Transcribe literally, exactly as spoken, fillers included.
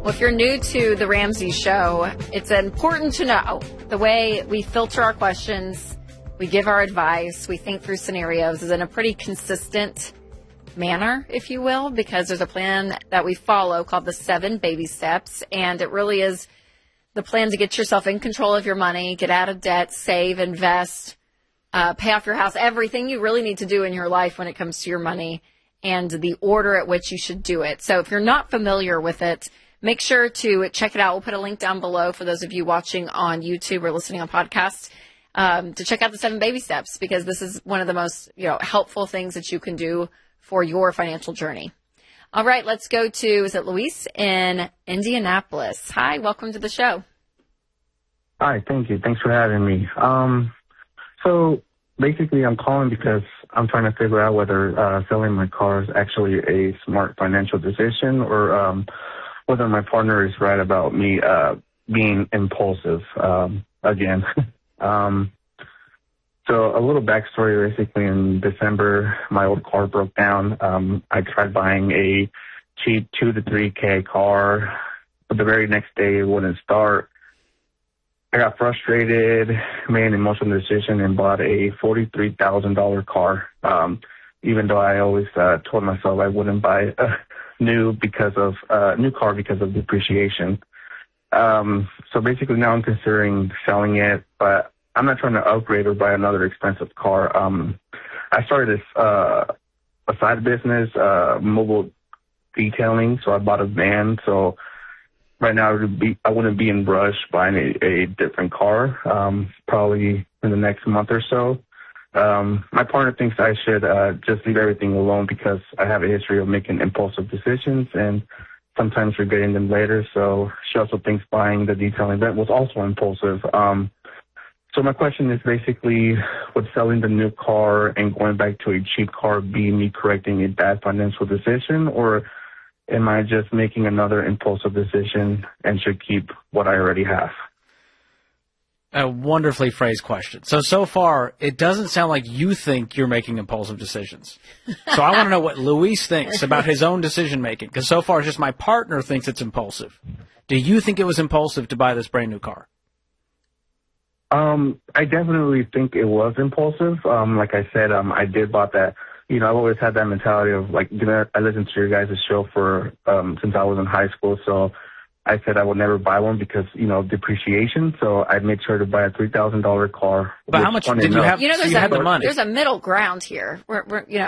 Well, if you're new to the Ramsey Show, it's important to know the way we filter our questions, we give our advice, we think through scenarios is in a pretty consistent manner, if you will, because there's a plan that we follow called the seven baby steps. And it really is the plan to get yourself in control of your money, get out of debt, save, invest, uh, pay off your house, everything you really need to do in your life when it comes to your money and the order at which you should do it. So if you're not familiar with it, make sure to check it out. We'll put a link down below for those of you watching on YouTube or listening on podcasts um, to check out the seven baby steps, because this is one of the most, you know, helpful things that you can do for your financial journey. All right, let's go to, is it Luis in Indianapolis? Hi, welcome to the show. Hi, thank you. Thanks for having me. Um, so basically I'm calling because I'm trying to figure out whether uh, selling my car is actually a smart financial decision, or um, whether my partner is right about me uh, being impulsive um, again. um, so a little backstory, basically in December, my old car broke down. Um, I tried buying a cheap two to three K car, but the very next day it wouldn't start. I got frustrated, made an emotional decision, and bought a forty-three thousand dollars car, um, even though I always uh, told myself I wouldn't buy a new because of uh, new car because of depreciation. Um, so basically now I'm considering selling it, but I'm not trying to upgrade or buy another expensive car. Um, I started this uh, a side business, uh, mobile detailing, so I bought a van. So right now I, would be, I wouldn't be in rush buying a, a different car, um, probably in the next month or so. Um, my partner thinks I should uh, just leave everything alone because I have a history of making impulsive decisions and sometimes regretting them later. So she also thinks buying the detailing event was also impulsive. Um, so my question is basically, would selling the new car and going back to a cheap car be me correcting a bad financial decision, or am I just making another impulsive decision and should keep what I already have? A wonderfully phrased question. So, so far, it doesn't sound like you think you're making impulsive decisions. So I want to know what Luis thinks about his own decision-making, because so far it's just my partner thinks it's impulsive. Do you think it was impulsive to buy this brand-new car? Um, I definitely think it was impulsive. Um, like I said, um, I did bought that. You know, I've always had that mentality of, like, you know, I listened to your guys' show for um, since I was in high school, so I said I would never buy one because, you know, depreciation. So I made sure to buy a three thousand dollars car. But how much did you have? You know, there's, you a, had the money. There's a middle ground here. We're, we're, you know,